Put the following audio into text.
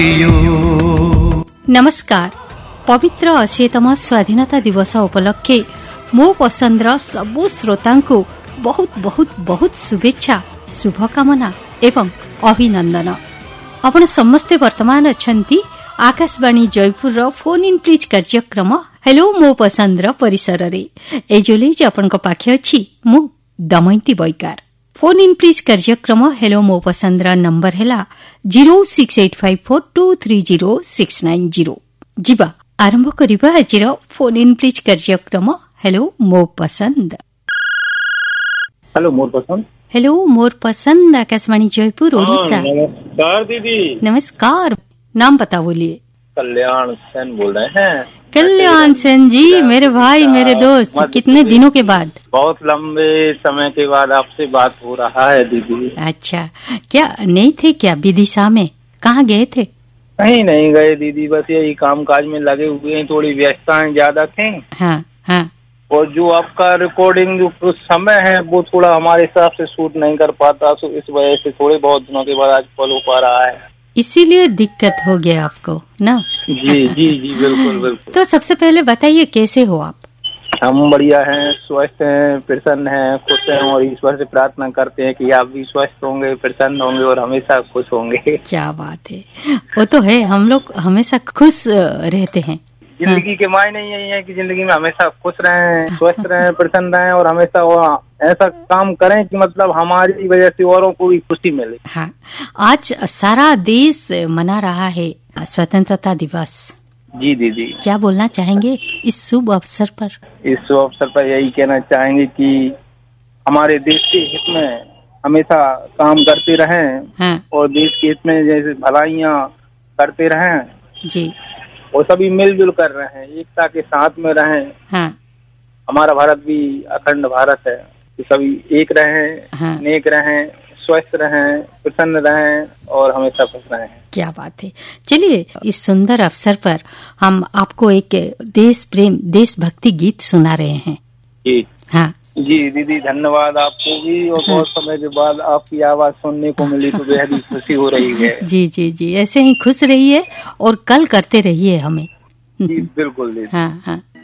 नमस्कार। पवित्र 80तम स्वाधीनता दिवस उपलक्षे मो पसंदर सबु श्रोता को बहुत बहुत बहुत शुभेच्छा, शुभकामना एवं अभिनंदन। आपण समस्ते वर्तमान अछंती आकाशवाणी जयपुर रो फोन इन प्लीज कार्यक्रम हेलो मो पसंदर परिसर रे। एजोले जे आपन को पाखे अछि मु दमयंती बयकार। फोन इन प्लीज कार्यक्रम हेलो मो पसंदर नंबर हैला 0685423069 जीवा आरंभ करिबा आजिर फोन इन प्लीज कार्यक्रम हेलो मो पसंद। हेलो मोर पसंद। हेलो मोर पसंद आकाशवाणी जयपुर ओडिशा। नमस्कार दीदी। नमस्कार, नाम बता बोलिए। कल्याण सेन बोल रहे हैं। कल्याण सेन जी, मेरे भाई, मेरे दोस्त, कितने दिनों के बाद? बहुत लंबे समय के बाद आपसे बात हो रहा है दीदी। अच्छा, क्या नहीं थे क्या विदिशा में? कहाँ गए थे? कहीं नहीं गए दीदी, बस यही काम काज में लगे हुए हैं, थोड़ी व्यस्तताएं ज्यादा थी। हाँ हाँ। और जो आपका रिकॉर्डिंग जो समय है वो थोड़ा हमारे हिसाब से शूट नहीं कर पाता, तो इस वजह से थोड़े बहुत दिनों के बाद आज कॉल हो पा रहा है, इसीलिए दिक्कत हो गया आपको ना। जी जी जी बिल्कुल बिल्कुल। तो सबसे पहले बताइए कैसे हो आप? हम बढ़िया हैं, स्वस्थ हैं, प्रसन्न हैं, खुश हैं और ईश्वर से प्रार्थना करते हैं कि आप भी स्वस्थ होंगे, प्रसन्न होंगे और हमेशा खुश होंगे। क्या बात है, वो तो है, हम लोग हमेशा खुश रहते हैं। जिंदगी के मायने यही है कि जिंदगी में हमेशा खुश रहें, स्वस्थ रहें, प्रसन्न रहें और हमेशा ऐसा काम करें कि मतलब हमारी वजह से औरों को भी खुशी मिले। हाँ, आज सारा देश मना रहा है स्वतंत्रता दिवस। जी दीदी, क्या बोलना चाहेंगे इस शुभ अवसर पर? इस शुभ अवसर पर यही कहना चाहेंगे कि हमारे देश के हित में हमेशा काम करते रहें। हाँ। और देश के हित में जैसे भलाइयाँ करते रहें जी, और सभी मिलजुल कर रहे हैं, एकता के साथ में रहें। हाँ। हमारा भारत भी अखंड भारत है, कि सभी एक रहें। हाँ। नेक रहें, स्वस्थ रहें, प्रसन्न रहें और हमेशा खुश रहें। क्या बात है। चलिए, इस सुंदर अवसर पर हम आपको एक देश प्रेम, देशभक्ति गीत सुना रहे हैं। जी हाँ जी दीदी, धन्यवाद आपको भी। और बहुत समय के बाद आपकी आवाज सुनने को मिली तो बेहद ही खुशी हो रही है। जी जी जी, ऐसे ही खुश रहिए और कल करते रहिए हमें। जी बिल्कुल दीदी। हाँ हाँ।